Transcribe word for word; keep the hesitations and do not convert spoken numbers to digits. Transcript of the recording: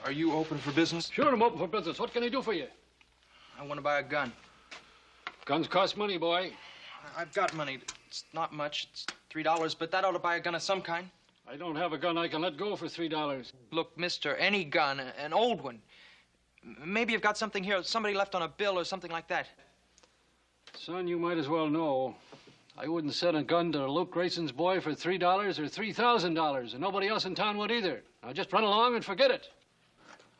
Are you open for business? Sure, I'm open for business. What can I do for you? I want to buy a gun. Guns cost money, boy. I've got money. It's not much. It's three dollars, but that ought to buy a gun of some kind. I don't have a gun I can let go for three dollars. Look, mister, any gun, an old one. Maybe you've got something here, somebody left on a bill or something like that. Son, you might as well know. I wouldn't sell a gun to Luke Grayson's boy for three dollars or three thousand dollars, and nobody else in town would either. Now just run along and forget it.